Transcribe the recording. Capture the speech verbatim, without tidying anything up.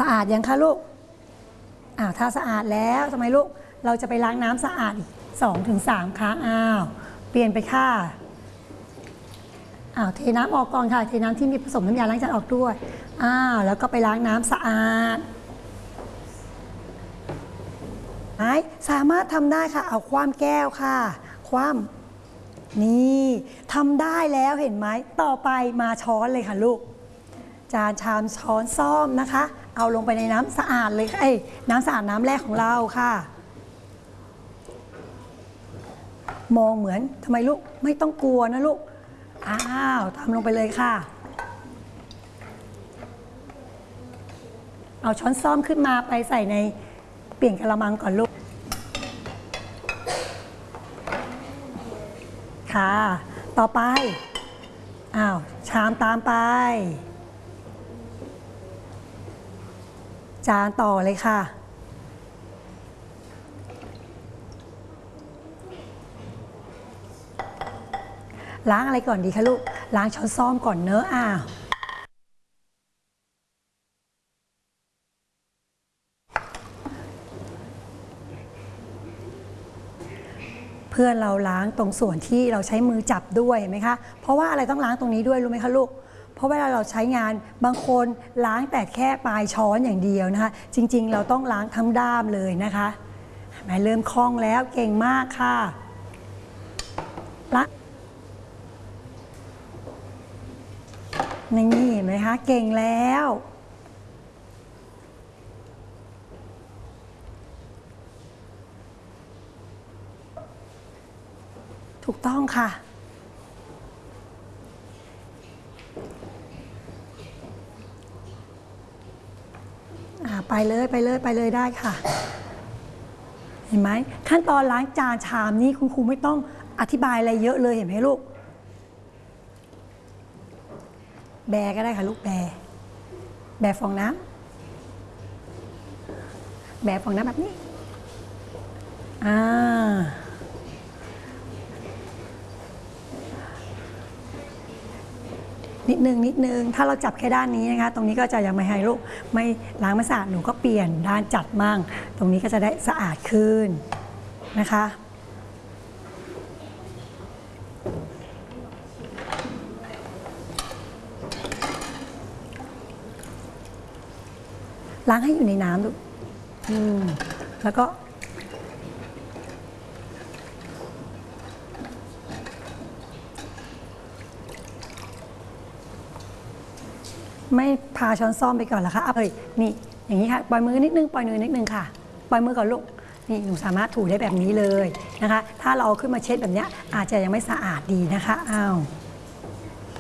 สะอาดยังคะลูกอ้าวถ้าสะอาดแล้วทำไมลูกเราจะไปล้างน้ำสะอาดอีกสองถึงสามครั้งอ้าวเปลี่ยนไปค่ะอ้าวเทน้ำออกก่อนค่ะเทน้ำที่มีผสมน้ำยาล้างจานออกด้วยอ้าวแล้วก็ไปล้างน้ำสะอาดสามารถทำได้ค่ะเอาคว่ำแก้วค่ะคว่ำนี่ทำได้แล้วเห็นไหมต่อไปมาช้อนเลยค่ะลูกจานชามช้อนซ่อมนะคะเอาลงไปในน้ำสะอาดเลยค่ะเอ้ยน้ำสะอาดน้ำแรกของเราค่ะมองเหมือนทำไมลูกไม่ต้องกลัวนะลูกอ้าวทำลงไปเลยค่ะเอาช้อนซ่อมขึ้นมาไปใส่ในเปลี่ยนกะละมังก่อนลูกค่ะต่อไปอ้าวชามตามไปจานต่อเลยค่ะล้างอะไรก่อนดีคะลูกล้างช้อนซ่อมก่อนเนอะอ้าวเพื่อนเราล้างตรงส่วนที่เราใช้มือจับด้วยเห็นไหมคะเพราะว่าอะไรต้องล้างตรงนี้ด้วยรู้ไหมคะลูกเพราะเวลาเราใช้งานบางคนล้างแต่แค่ปลายช้อนอย่างเดียวนะคะจริงๆเราต้องล้างทั้งด้ามเลยนะคะแม่เริ่มคล่องแล้วเก่งมากค่ะละนี่เห็นไหมคะเก่งแล้วถูกต้องค่ะไปเลยไปเลยไปเลยได้ค่ะเห็นไหมขั้นตอนล้างจานชามนี่คุณครูไม่ต้องอธิบายอะไรเยอะเลยเห็นไหมลูกแบก็ได้ค่ะลูกแบแบฟองน้ำแบฟองน้ำแบบนี้อ่านิดนึงนิดนึงถ้าเราจับแค่ด้านนี้นะคะตรงนี้ก็จะยังไม่ให้ลูกไม่ล้างไม่สะอาดหนูก็เปลี่ยนด้านจัดมั่งตรงนี้ก็จะได้สะอาดขึ้นนะคะล้างให้อยู่ในน้ำลูกอืมแล้วก็ไม่พาช้อนซ่อมไปก่อนเหรอคะเอ้ยนี่อย่างนี้ค่ะปล่อยมือนิดนึงปล่อยมือนิดนึงค่ะปล่อยมือก่อนลูกนี่หนูสามารถถูได้แบบนี้เลยนะคะถ้าเราขึ้นมาเช็ดแบบนี้อาจจะยังไม่สะอาดดีนะคะอ้าว